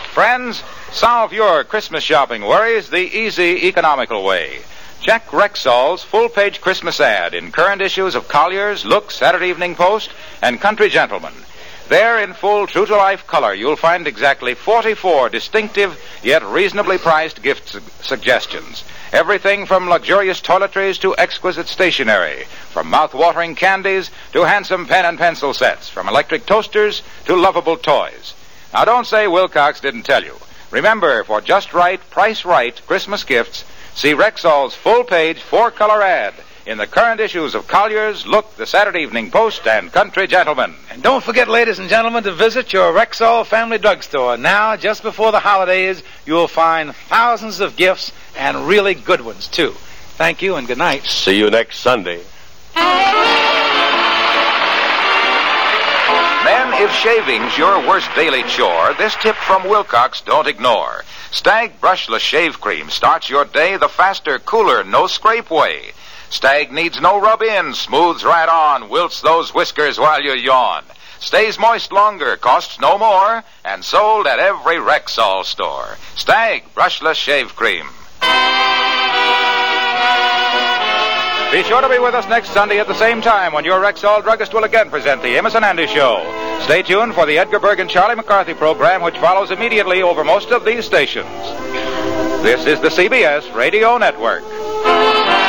Friends, solve your Christmas shopping worries the easy, economical way. Check Rexall's full-page Christmas ad in current issues of Collier's, Look, Saturday Evening Post, and Country Gentleman. There, in full, true-to-life color, you'll find exactly 44 distinctive, yet reasonably priced gift suggestions. Everything from luxurious toiletries to exquisite stationery, from mouth-watering candies to handsome pen and pencil sets, from electric toasters to lovable toys. Now, don't say Wilcox didn't tell you. Remember, for just right, price right Christmas gifts, see Rexall's full-page, four-color ad in the current issues of Collier's, Look, the Saturday Evening Post, and Country Gentleman. And don't forget, ladies and gentlemen, to visit your Rexall Family Drugstore. Now, just before the holidays, you'll find thousands of gifts and really good ones, too. Thank you and good night. See you next Sunday. Men, if shaving's your worst daily chore, this tip from Wilcox don't ignore. Stag Brushless Shave Cream starts your day the faster, cooler, no-scrape way. Stag needs no rub-in, smooths right on, wilts those whiskers while you yawn. Stays moist longer, costs no more, and sold at every Rexall store. Stag Brushless Shave Cream. Be sure to be with us next Sunday at the same time when your Rexall druggist will again present the Amos and Andy Show. Stay tuned for the Edgar Berg and Charlie McCarthy program, which follows immediately over most of these stations. This is the CBS Radio Network.